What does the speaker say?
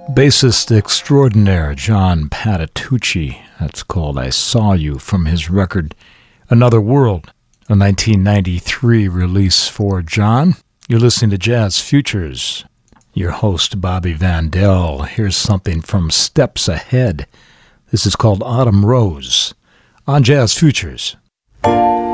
Bassist extraordinaire John Patitucci. That's called I Saw You, from his record Another World, a 1993 release for John. You're listening to Jazz Futures. Your host, Bobby Vandell. Here's something from Steps Ahead. This is called Autumn Rose on Jazz Futures.